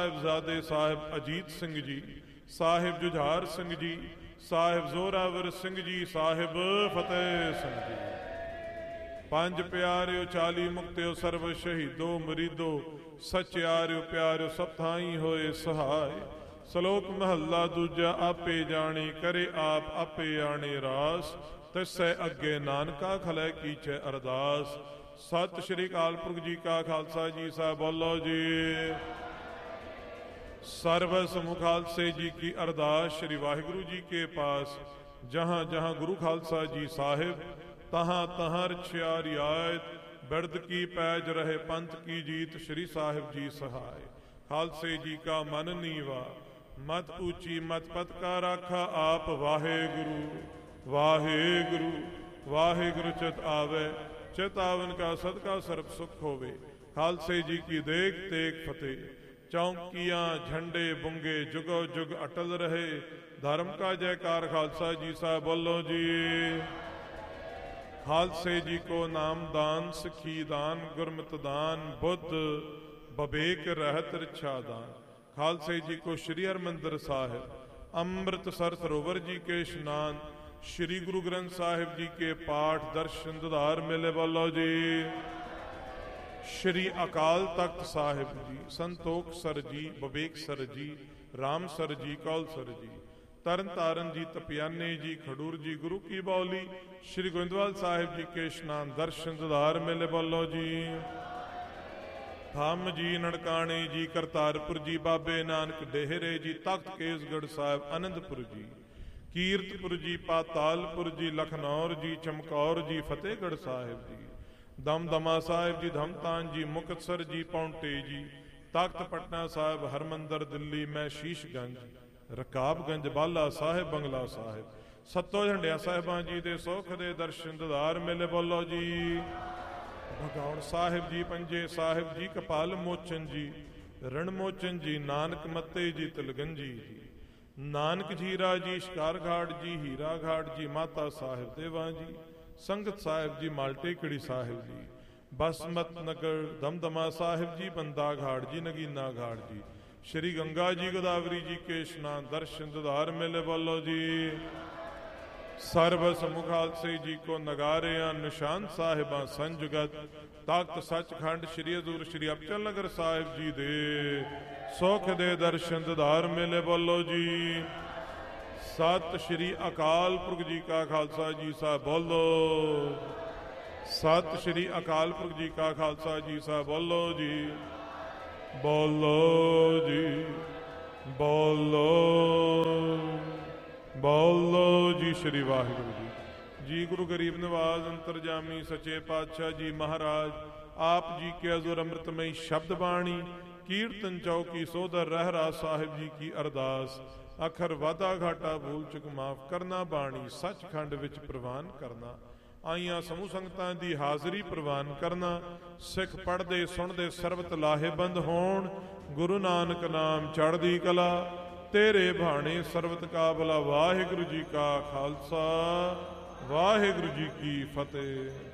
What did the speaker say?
ਸਾਹਿਬਜ਼ਾਦੇ ਸਾਹਿਬ ਅਜੀਤ ਸਿੰਘ ਜੀ, ਸਾਹਿਬ ਜੁਝਾਰ ਸਿੰਘ ਜੀ, ਸਾਹਿਬ ਜ਼ੋਰਾਵਰ ਸਿੰਘ ਜੀ, ਸਾਹਿਬ ਫਤਿਹ ਸਿੰਘ ਜੀ। ਪੰਜ ਪਿਆਰਿਓ 40 ਮੁਕਤਿਓ ਸਰਬ ਸ਼ਹੀਦੋ ਮਰੀਦੋ, ਸਚਿਆਰਿਓ ਪਿਆਰਿਓ ਸਭ ਥਾਈ ਹੋਏ ਸਹਾਏ। ਸ਼ਲੋਕ ਮਹੱਲਾ ਦੂਜਾ। ਆਪੇ ਜਾਣੀ ਕਰੇ ਆਪ ਆਪੇ ਆਣੇ ਰਾਸ, ਤਿਸੈ ਅੱਗੇ ਨਾਨਕਾ ਖਲੈ ਕੀਚੈ ਅਰਦਾਸ। ਸਤਿ ਸ਼੍ਰੀ ਅਕਾਲ ਪੁਰਖ ਜੀ ਕਾ ਖਾਲਸਾ ਜੀ ਸਾਹਿਬ ਬੋਲੋ ਜੀ। सर्व समूह खालसे जी की अरदास श्री वाहिगुरु जी के पास। जहाँ जहाँ गुरु खालसा जी साहिब, तहाँ तहाँ रछिया रियायत। बिरद की पैज रहे पंथ की जीत, श्री साहिब जी सहाय। खालसे जी का मन नीवा, मत ऊंची मत पत का राखा आप। वाहेगुरु वाहेगुरु वाहेगुरु चित आवे, चित आवन का सदका सर्ब सुख होवे। खालसे जी की देख तेग फतेह। चौकियां झंडे बुंगे जुगो जुग अटल रहे। धर्म का जयकार खालसा जी साहब बोलो जी। खालसे जी को नाम दान, सिखी दान, गुरमत दान, बुद्ध बबेक रहत रिछा दान। खालसे जी को श्री हरमंदिर साहिब, अमृतसर सरोवर जी के स्नान, श्री गुरु ग्रंथ साहिब जी के पाठ दर्शन दीदार मिले बोलो जी। श्री अकाल तख्त साहिब जी, संतोख सर जी, बबेक सर जी, राम सर जी, कौल सर जी, तरन तारन जी, तपियाने जी, खडूर जी, गुरु की बौली, श्री गोविंदवाल साहिब जी के स्नान दर्शन दीदार मिले बोलो जी। थम जी, ननकाने जी, करतारपुर जी, बाबे नानक डेहरे जी, तख्त केसगढ़ साहिब, आनंदपुर जी, कीरतपुर जी, पातालपुर जी, लखनौर जी, चमकौर जी, फतेहगढ़ साहिब जी, दमदमा साहिब जी, धमतान जी, मुक्तसर जी, पौंटे जी, तख्त पटना साहिब, हरमंदर दिल्ली में शीशगंज, रकाबगंज, बाला साहिब, बंगला साहिब, सत्तो झंडिया साहिबां जी दे सुख दे दर्शन दीदार मिले बोलो जी। भगौड़ साहिब जी, पंजे साहिब जी, कपाल मोचन जी, रणमोचन जी, नानक मत्ते जी, तिलगंजी जी, नानक झीरा जी, शिकार घाट जी, हीरा घाट जी, माता साहिब देवा जी, संगत साहिब जी, मालटेकड़ी साहिब जी, बसमत नगर, दमदमा साहिब जी, बंदा घाट जी, नगीना घाट जी, श्री गंगा जी, गोदावरी जी के स्नान दर्शन दीदार मिले बोलो जी। सर्व समूह खालसे जी को नगारियां निशान साहिबां संजुगत, तख्त सचखंड श्री हजूर श्री अबचल नगर साहिब जी दे सुख दे दर्शन दीदार मिले बोलो जी। सत श्री अकाल पुरख जी का खालसा जी साहब बोलो। सत श्री अकाल पुरख जी का खालसा जी साहब बोलो जी। बोलो जी, बोलो बोलो जी। श्री वाहिगुरु जी। जी गुरु गरीब नवाज अंतरजामी सच्चे पातशाह जी महाराज आप जी के हजूर अमृतमयी शब्द बाणी कीर्तन चौकी सोदर रहरा साहिब जी की अरदास। अखर वादा घाटा भूल चुक माफ करना, बाणी सचखंड विच प्रवान करना। आईयां समूह संगतां दी हाजरी प्रवान करना। सिख पढ़दे सुनदे सरबत लाहेबंद होण। गुरु नानक नाम चढ़दी कला, तेरे भाणे सरबत का भला। वाहिगुरु जी का खालसा, वाहिगुरु जी की फतेह।